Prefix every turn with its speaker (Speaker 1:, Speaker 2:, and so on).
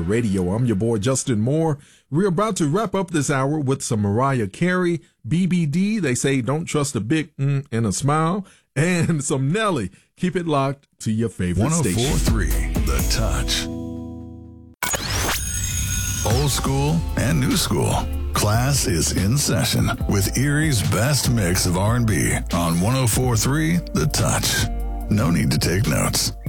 Speaker 1: Radio. I'm your boy, Justin Moore. We're about to wrap up this hour with some Mariah Carey, BBD. They say don't trust a big and a smile, and some Nelly. Keep it locked to your favorite station.
Speaker 2: 104.3 The Touch. Old school and new school. Class is in session with Erie's best mix of R&B on 104.3 The Touch. No need to take notes.